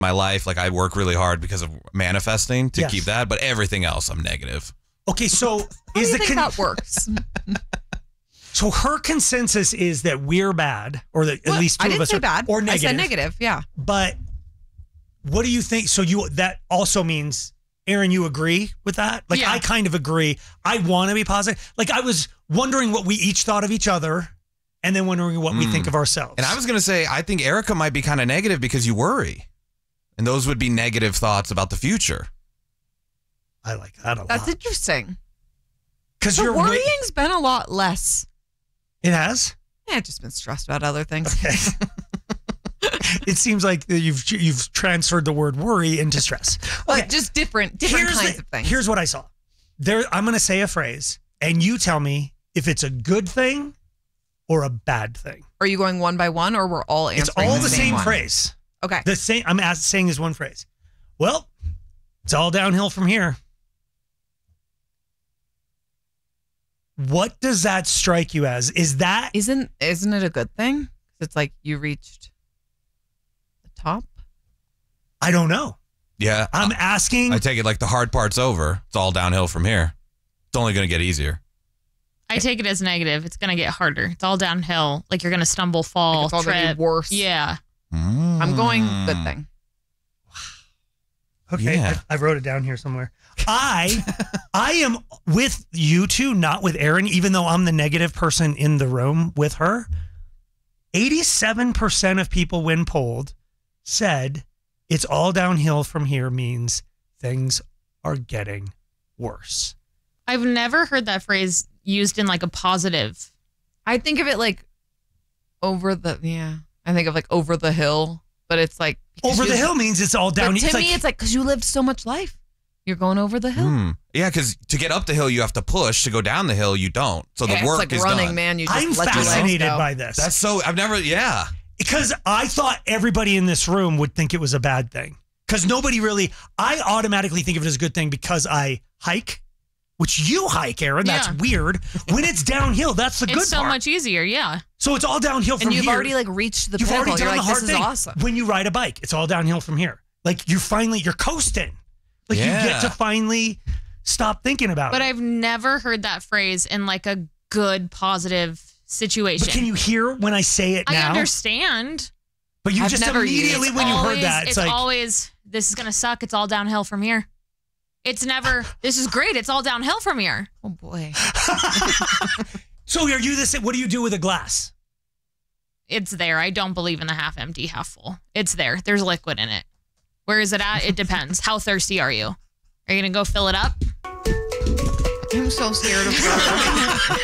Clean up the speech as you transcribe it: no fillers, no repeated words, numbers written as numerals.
my life. Like I work really hard because of manifesting to Yes. keep that, but everything else I'm negative. Okay, so How do is you the think that works? so her consensus is that we're bad, or that at least two I of didn't us say are bad. or I negative. said negative, yeah. But what do you think? So that also means, Aaron, you agree with that? Like Yeah. I kind of agree. I want to be positive. Like I was wondering what we each thought of each other, and then wondering what we think of ourselves. And I was going to say, I think Erica might be kind of negative because you worry. And those would be negative thoughts about the future. I like that a lot. That's interesting. Because So you're worrying's been a lot less. It has? Yeah, I've just been stressed about other things. Okay. It seems like you've transferred the word worry into stress. But just different kinds of things. Here's what I saw. I'm going to say a phrase, and you tell me if it's a good thing or a bad thing. Are you going one by one, or we're all answering It's all the same one? phrase. Okay. The same. I'm saying is one phrase. Well, it's all downhill from here. What does that strike you as? Isn't it a good thing? It's like you reached the top. I don't know. Yeah. I'm asking. I take it like the hard part's over. It's all downhill from here. It's only going to get easier. I take it as negative. It's going to get harder. It's all downhill. Like you're going to stumble, fall, Like it's all gonna be trip. worse. Yeah. I'm going good thing. Okay, Yeah. I wrote it down here somewhere. I am with you two, not with Erin, even though I'm the negative person in the room with her. 87% of people when polled said it's all downhill from here means things are getting worse. I've never heard that phrase used in like a positive. I think of it like I think of like over the hill, but it's like Over the hill means it's all down. But to me, it's like because you lived so much life, you're going over the hill. Yeah, because to get up the hill, you have to push. To go down the hill, you don't. So the Yeah, work it's like is running, done. man. You just I'm let your legs fascinated go. by this. That's so, yeah. Because I thought everybody in this room would think it was a bad thing. Because nobody really, I automatically think of it as a good thing because I hike, which you hike, Aaron. That's Yeah. weird. When it's downhill, that's the good It's so part. much easier. Yeah. So it's all downhill from And you've here. already like reached the You've pinnacle. already done You're the like, hard this is thing. awesome. When you ride a bike, it's all downhill from here. Like you're coasting. Like you Yeah. get to finally stop thinking about But it. I've never heard that phrase in like a good, positive situation. But can you hear when I say it I now? understand. But you I've just never immediately used- when you heard Always- that, it's like, always, this is going to suck. It's all downhill from here. It's never, this is great. It's all downhill from here. Oh boy. so are you this? What do you do with a glass? It's there. I don't believe in the half empty, half full. It's there. There's liquid in it. Where is it at? It depends. How thirsty are you? Are you going to go fill it up? I'm so scared of her.